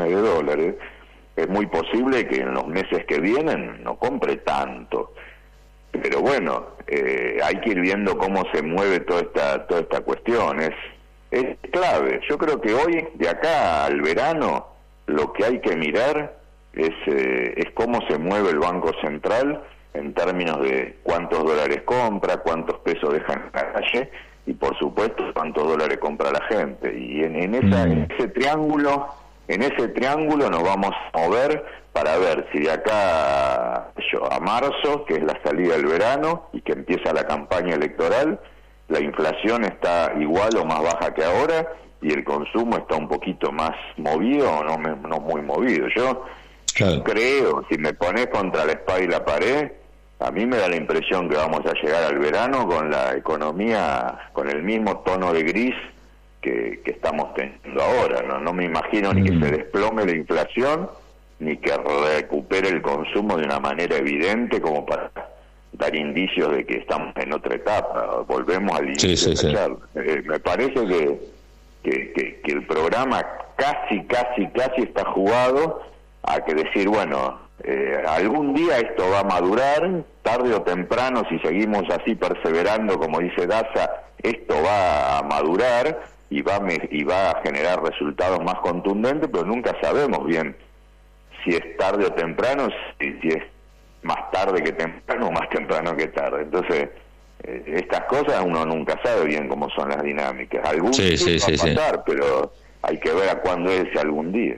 millones de dólares, es muy posible que en los meses que vienen no compre tanto. Pero bueno, hay que ir viendo cómo se mueve toda esta cuestión. Es clave. Yo creo que hoy, de acá al verano, lo que hay que mirar es cómo se mueve el Banco Central en términos de cuántos dólares compra, cuántos pesos deja en la calle y, por supuesto, cuántos dólares compra la gente. Y en ese triángulo nos vamos a mover para ver si de acá a marzo, que es la salida del verano y que empieza la campaña electoral, la inflación está igual o más baja que ahora y el consumo está un poquito más movido o no muy movido. Yo creo, si me pones contra la espada y la pared, a mí me da la impresión que vamos a llegar al verano con la economía con el mismo tono de gris que estamos teniendo ahora. No me imagino ni que se desplome la inflación ni que recupere el consumo de una manera evidente como para dar indicios de que estamos en otra etapa. Volvemos al inicio de la charla. Me parece que el programa casi está jugado a que decir, bueno, algún día esto va a madurar, tarde o temprano, si seguimos así perseverando, como dice Daza, esto va a madurar y va a generar resultados más contundentes, pero nunca sabemos bien si es tarde o temprano, si es más tarde que temprano o más temprano que tarde. Entonces, estas cosas uno nunca sabe bien cómo son las dinámicas. Algún día va a pasar, pero hay que ver a cuándo es ese algún día.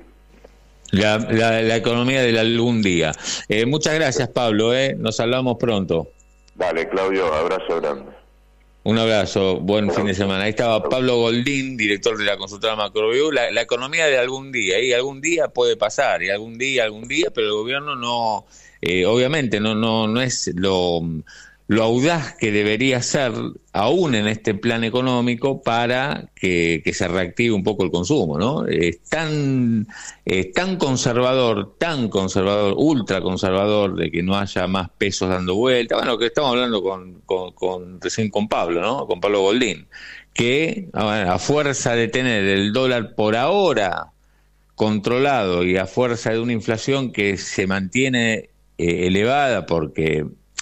La economía del algún día. Muchas gracias, Pablo. Nos hablamos pronto. Dale, Claudio, abrazo grande. Un abrazo, buen fin de semana. Ahí estaba Pablo Goldín, director de la consultora Macroview. La economía de algún día, y algún día puede pasar, y algún día, pero el gobierno no, obviamente no es lo audaz que debería ser, aún en este plan económico, para que se reactive un poco el consumo, ¿no? Es tan conservador, ultra conservador, de que no haya más pesos dando vuelta. Bueno, que estamos hablando recién con Pablo, ¿no? Con Pablo Goldín, que a fuerza de tener el dólar por ahora controlado y a fuerza de una inflación que se mantiene elevada, porque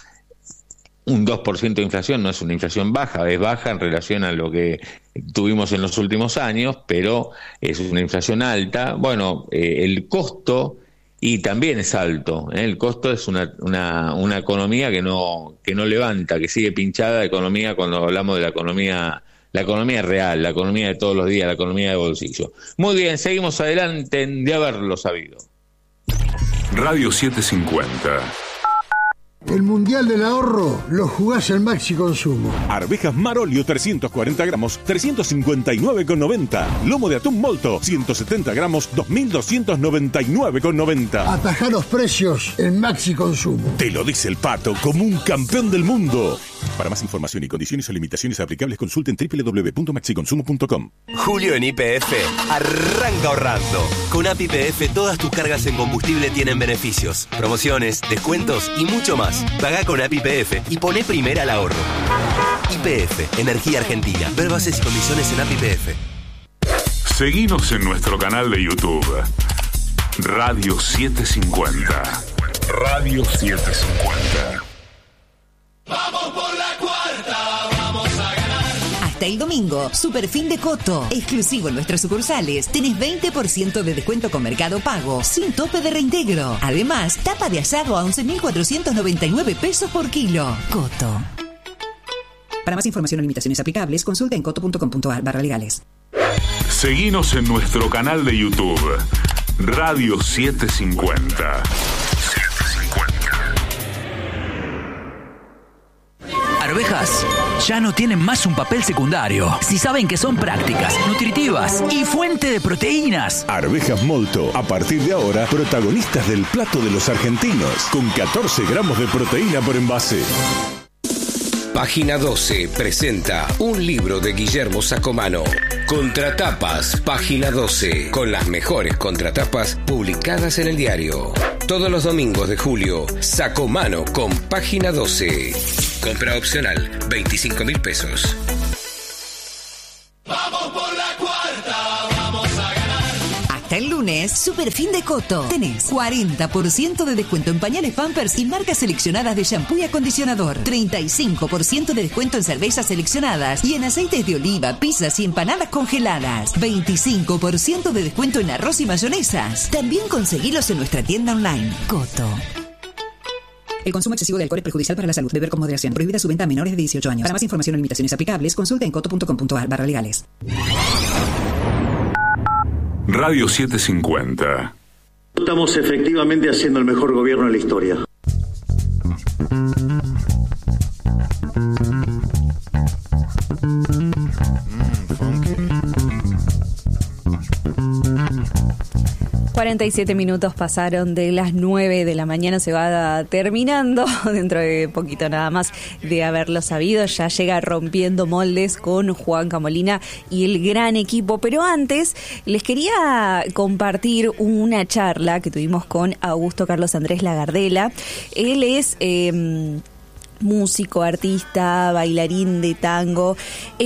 un 2% de inflación no es una inflación baja, es baja en relación a lo que tuvimos en los últimos años, pero es una inflación alta. Bueno, el costo, y también es alto, el costo es una economía que no levanta, que sigue pinchada la economía cuando hablamos de la economía real, la economía de todos los días, la economía de bolsillo. Muy bien, seguimos adelante de haberlo sabido. Radio 750. El Mundial del Ahorro lo jugás en Maxi Consumo. Arvejas Marolio 340 gramos, 359,90. Lomo de atún Molto, 170 gramos, 2.299,90. Atajá los precios en Maxi Consumo. Te lo dice el Pato como un campeón del mundo. Para más información y condiciones o limitaciones aplicables, consulten www.maxiconsumo.com. Julio en YPF arranca ahorrando. Con App YPF todas tus cargas en combustible tienen beneficios, promociones, descuentos y mucho más. Pagá con App YPF y poné primera al ahorro. YPF, Energía Argentina. Ver bases y condiciones en App YPF. Seguinos en nuestro canal de YouTube. Radio 750. Radio 750. Vamos por la cuarta, vamos a ganar. Hasta el domingo, Superfin de Coto. Exclusivo en nuestras sucursales. Tenés 20% de descuento con Mercado Pago, sin tope de reintegro. Además, tapa de asado a 11.499 pesos por kilo. Coto. Para más información o limitaciones aplicables, consulta en coto.com.ar/legales. Seguinos en nuestro canal de YouTube. Radio 750. Arvejas ya no tienen más un papel secundario. Si saben que son prácticas, nutritivas y fuente de proteínas. Arvejas Molto, a partir de ahora, protagonistas del plato de los argentinos, con 14 gramos de proteína por envase. Página 12 presenta un libro de Guillermo Sacomano. Contratapas, Página 12, con las mejores contratapas publicadas en el diario. Todos los domingos de julio, Sacomano con Página 12. Compra opcional, 25.000 pesos. Vamos por la cuarta, vamos a ganar. Hasta el lunes, mes, Super Fin de Coto. Tenés 40% de descuento en pañales Pampers y marcas seleccionadas de shampoo y acondicionador. 35% de descuento en cervezas seleccionadas y en aceites de oliva, pizzas y empanadas congeladas. 25% de descuento en arroz y mayonesas. También conseguilos en nuestra tienda online. Coto. El consumo excesivo de alcohol es perjudicial para la salud. Beber con moderación. Prohibida su venta a menores de 18 años. Para más información o limitaciones aplicables, consulta en coto.com.ar/legales. Radio 750. Estamos efectivamente haciendo el mejor gobierno de la historia. 47 minutos pasaron de las 9 de la mañana, se va terminando dentro de poquito nada más de haberlo sabido. Ya llega Rompiendo Moldes con Juan Camolina y el gran equipo, pero antes les quería compartir una charla que tuvimos con Augusto Carlos Andrés Lagardela. Él es músico, artista, bailarín de tango,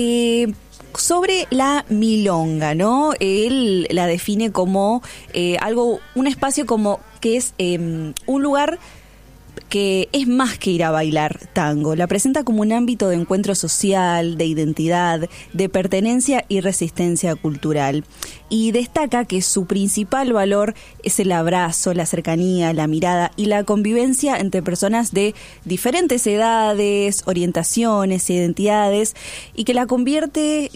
sobre la milonga, ¿no? Él la define como un espacio como que es un lugar que es más que ir a bailar tango. La presenta como un ámbito de encuentro social, de identidad, de pertenencia y resistencia cultural. Y destaca que su principal valor es el abrazo, la cercanía, la mirada y la convivencia entre personas de diferentes edades, orientaciones, identidades, y que la convierte...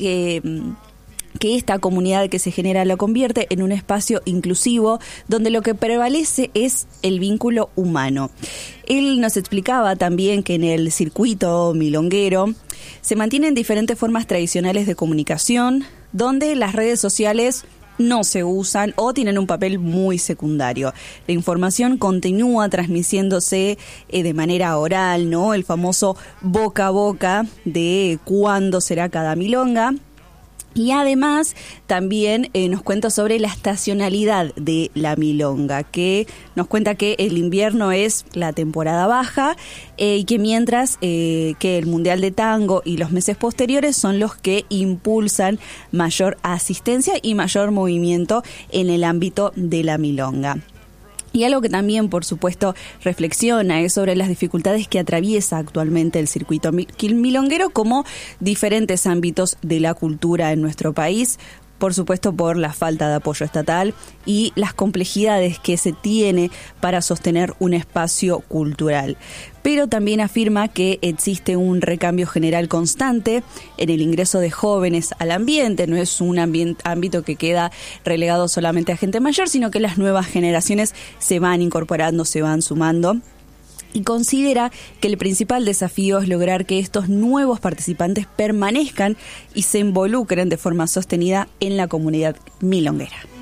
que esta comunidad que se genera la convierte en un espacio inclusivo donde lo que prevalece es el vínculo humano. Él nos explicaba también que en el circuito milonguero se mantienen diferentes formas tradicionales de comunicación donde las redes sociales no se usan o tienen un papel muy secundario. La información continúa transmitiéndose de manera oral, ¿no? El famoso boca a boca de cuándo será cada milonga. Y además también nos cuenta sobre la estacionalidad de la milonga, que nos cuenta que el invierno es la temporada baja y que mientras que el Mundial de Tango y los meses posteriores son los que impulsan mayor asistencia y mayor movimiento en el ámbito de la milonga. Y algo que también, por supuesto, reflexiona es sobre las dificultades que atraviesa actualmente el circuito milonguero como diferentes ámbitos de la cultura en nuestro país, por supuesto por la falta de apoyo estatal y las complejidades que se tiene para sostener un espacio cultural. Pero también afirma que existe un recambio general constante en el ingreso de jóvenes al ambiente. No es un ámbito que queda relegado solamente a gente mayor, sino que las nuevas generaciones se van incorporando, se van sumando. Y considera que el principal desafío es lograr que estos nuevos participantes permanezcan y se involucren de forma sostenida en la comunidad milonguera.